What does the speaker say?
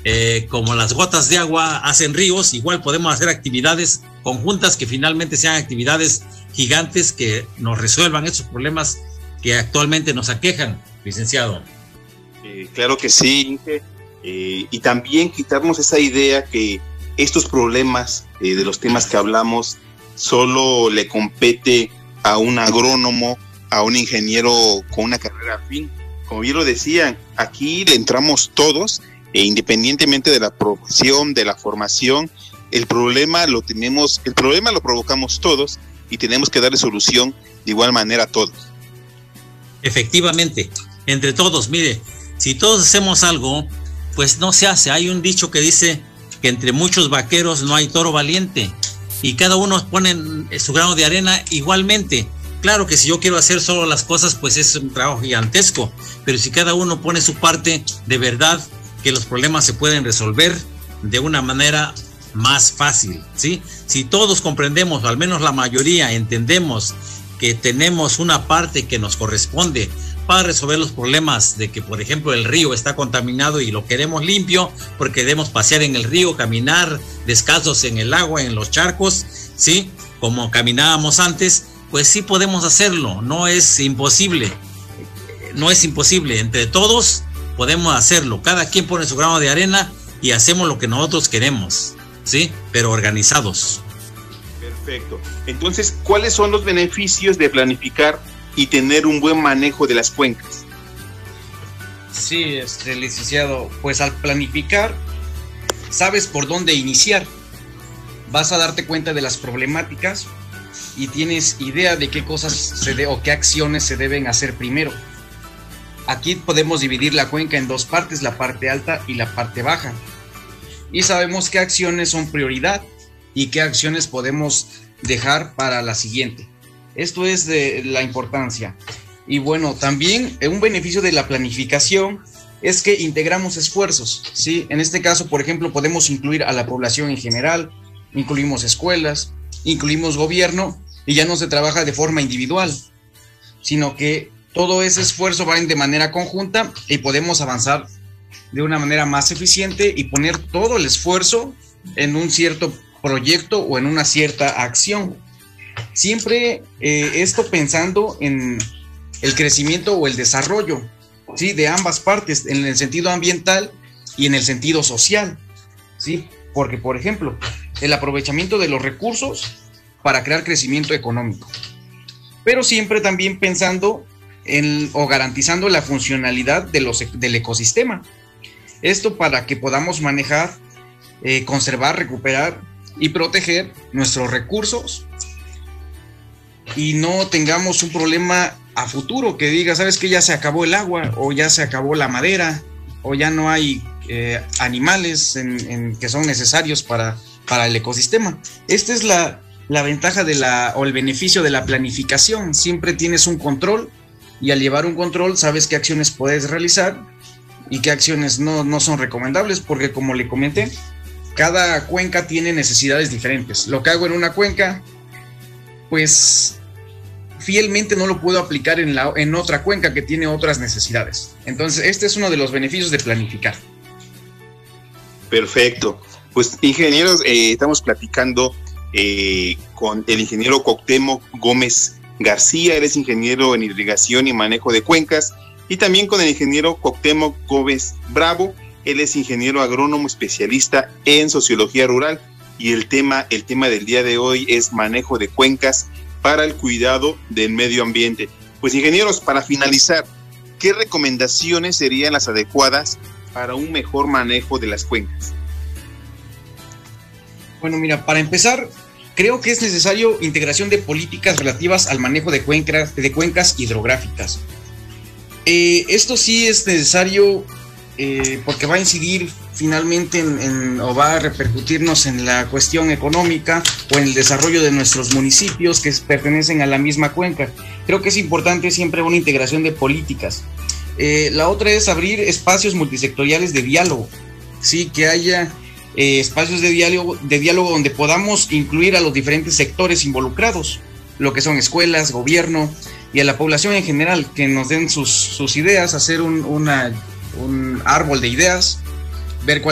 como las gotas de agua hacen ríos, igual podemos hacer actividades conjuntas que finalmente sean actividades gigantes que nos resuelvan esos problemas que actualmente nos aquejan, licenciado. Claro que sí, Inge. Y también quitarnos esa idea que estos problemas de los temas que hablamos solo le compete a un agrónomo, a un ingeniero con una carrera afín. Como bien lo decían, aquí le entramos todos, independientemente de la profesión, de la formación. El problema lo provocamos todos y tenemos que darle solución de igual manera a todos. Efectivamente, entre todos, mire, si todos hacemos algo, pues no se hace. Hay un dicho que dice que entre muchos vaqueros no hay toro valiente, y cada uno pone su grano de arena igualmente. Claro que si yo quiero hacer solo las cosas, pues es un trabajo gigantesco, pero si cada uno pone su parte, de verdad que los problemas se pueden resolver de una manera más fácil, ¿sí? Si todos comprendemos, o al menos la mayoría entendemos que tenemos una parte que nos corresponde para resolver los problemas de que, por ejemplo, el río está contaminado y lo queremos limpio porque debemos pasear en el río, caminar descalzos en el agua, en los charcos, ¿sí? Como caminábamos antes, pues sí podemos hacerlo, no es imposible, entre todos podemos hacerlo, cada quien pone su grano de arena y hacemos lo que nosotros queremos, ¿sí? Pero organizados. Perfecto. Entonces, ¿cuáles son los beneficios de planificar y tener un buen manejo de las cuencas? Sí, licenciado, pues al planificar, sabes por dónde iniciar, vas a darte cuenta de las problemáticas y tienes idea de qué cosas o qué acciones se deben hacer primero. Aquí podemos dividir la cuenca en dos partes, la parte alta y la parte baja. Y sabemos qué acciones son prioridad y qué acciones podemos dejar para la siguiente. Esto es de la importancia. Y bueno, también un beneficio de la planificación es que integramos esfuerzos, ¿sí? En este caso, por ejemplo, podemos incluir a la población en general, incluimos escuelas, incluimos gobierno, y ya no se trabaja de forma individual, sino que todo ese esfuerzo va de manera conjunta y podemos avanzar de una manera más eficiente y poner todo el esfuerzo en un cierto proyecto o en una cierta acción. Siempre esto pensando en el crecimiento o el desarrollo, ¿sí? De ambas partes, en el sentido ambiental y en el sentido social, ¿sí? Porque, por ejemplo, el aprovechamiento de los recursos para crear crecimiento económico, pero siempre también pensando o garantizando la funcionalidad del ecosistema. Esto para que podamos manejar, conservar, recuperar y proteger nuestros recursos y no tengamos un problema a futuro que diga, ¿sabes qué? Ya se acabó el agua, o ya se acabó la madera, o ya no hay animales que son necesarios para el ecosistema. Esta es la ventaja o el beneficio de la planificación. Siempre tienes un control y al llevar un control sabes qué acciones puedes realizar y qué acciones no son recomendables, porque como le comenté, cada cuenca tiene necesidades diferentes. Lo que hago en una cuenca, pues fielmente no lo puedo aplicar en otra cuenca que tiene otras necesidades. Entonces, este es uno de los beneficios de planificar. Perfecto. Pues, ingenieros, estamos platicando con el ingeniero Cuauhtémoc Gómez García. Él es ingeniero en irrigación y manejo de cuencas, y también con el ingeniero Cuauhtémoc Gómez Bravo. Él es ingeniero agrónomo especialista en sociología rural, y el tema del día de hoy es manejo de cuencas para el cuidado del medio ambiente. Pues, ingenieros, para finalizar, ¿qué recomendaciones serían las adecuadas para un mejor manejo de las cuencas? Bueno, mira, para empezar, creo que es necesario integración de políticas relativas al manejo de cuencas hidrográficas. Esto sí es necesario porque va a incidir finalmente o va a repercutirnos en la cuestión económica o en el desarrollo de nuestros municipios que pertenecen a la misma cuenca. Creo que es importante siempre una integración de políticas. La otra es abrir espacios multisectoriales de diálogo, ¿sí? Que haya espacios de diálogo donde podamos incluir a los diferentes sectores involucrados, lo que son escuelas, gobierno y a la población en general, que nos den sus ideas, hacer un árbol de ideas, ver cuál